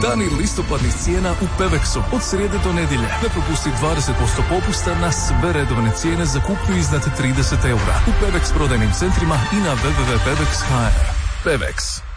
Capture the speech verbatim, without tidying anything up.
Dani listopadnih cijena u Pevexu od srijede do nedjelje. Ne propusti dvadeset posto popusta na sve redovne cijene za kupnju iznad trideset eura u Pevex prodajnim centrima i na w w w tačka pevex tačka h r. Pevex.